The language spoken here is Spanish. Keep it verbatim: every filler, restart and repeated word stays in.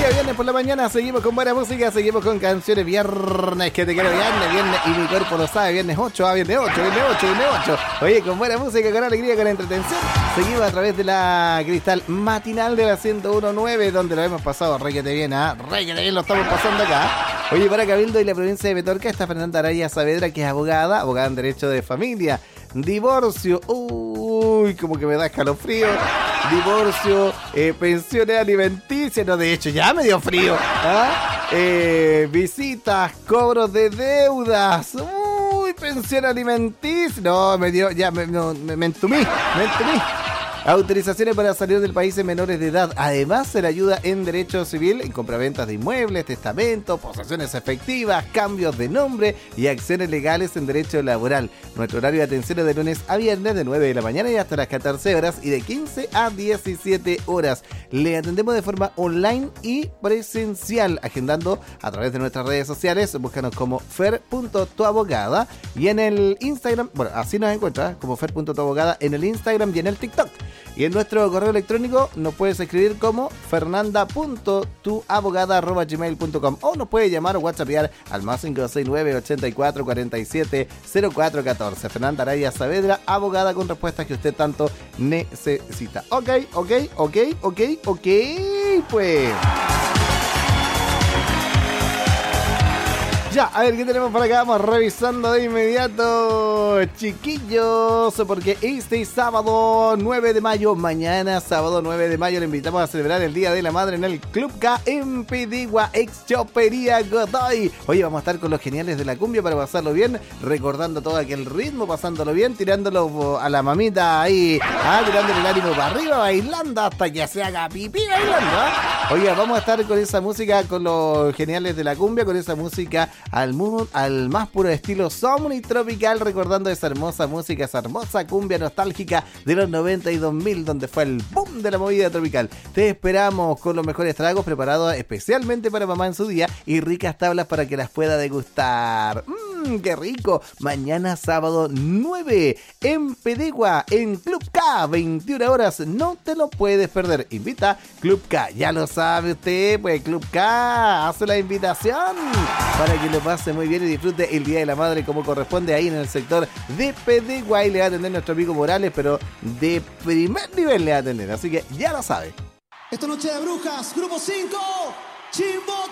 día viernes por la mañana seguimos con buena música, seguimos con canciones. Viernes, que te quiero viernes, viernes y mi cuerpo lo sabe. Viernes ocho, ah, viernes ocho, viernes ocho, viernes ocho. Oye, con buena música, con alegría, con entretención. Seguimos a través de la cristal matinal de la ciento uno punto nueve, donde lo hemos pasado requete bien, ¿ah? ¿eh? Requete bien lo estamos pasando acá. Oye, para Cabildo y la provincia de Petorca está Fernanda Araya Saavedra, que es abogada, abogada en Derecho de Familia, divorcio, uy, como que me da escalofrío, divorcio, eh, pensiones alimenticias, no, de hecho ya me dio frío, ¿ah? eh, visitas, cobros de deudas, uy, pensión alimenticia, no, me dio, ya me, no, me, me entumí, me entumí. Autorizaciones para salir del país en menores de edad. Además, se le ayuda en derecho civil, en compraventas de inmuebles, testamentos, posesiones efectivas, cambios de nombre y acciones legales en derecho laboral. Nuestro horario de atención es de lunes a viernes de nueve de la mañana y hasta las catorce horas y de quince a diecisiete horas. Le atendemos de forma online y presencial, agendando a través de nuestras redes sociales. Búscanos como fer punto tu abogada y en el Instagram, bueno, así nos encuentras, como fer punto tu abogada en el Instagram y en el TikTok. Y en nuestro correo electrónico nos puedes escribir como fernanda punto tu abogada arroba gmail punto com o nos puedes llamar o whatsappear al más cinco seis nueve, ochenta y cuatro, cuarenta y siete, cero cuatro catorce. Fernanda Araya Saavedra, abogada con respuestas que usted tanto necesita. Ok, ok, ok, ok, ok, pues... Ya, a ver, ¿qué tenemos por acá? Vamos revisando de inmediato, chiquillos, porque este sábado nueve de mayo, mañana sábado nueve de mayo, le invitamos a celebrar el Día de la Madre en el Club K en Pedigua, ex Chopería Godoy. Hoy vamos a estar con los geniales de la cumbia para pasarlo bien, recordando todo aquel ritmo, pasándolo bien, tirándolo a la mamita ahí, ah, tirándole el ánimo para arriba, bailando hasta que se haga pipí bailando, ¿ah? Oiga, vamos a estar con esa música, con los geniales de la cumbia, con esa música Al, mu- al más puro estilo Somni Tropical, recordando esa hermosa música, esa hermosa cumbia nostálgica de los noventa y dos mil, donde fue el boom de la movida tropical. Te esperamos con los mejores tragos preparados especialmente para mamá en su día y ricas tablas para que las pueda degustar. Mmm, qué rico. Mañana sábado nueve en Pedegua, en Club K, veintiuna horas, no te lo puedes perder. Invita Club K, ya lo sabe usted, pues Club K hace la invitación para que lo pase muy bien y disfrute el Día de la Madre como corresponde ahí en el sector de Pedegua. Y le va a atender nuestro amigo Morales, pero de primer nivel le va a atender, así que ya lo sabe. Esta noche de brujas, grupo cinco, Chimbo.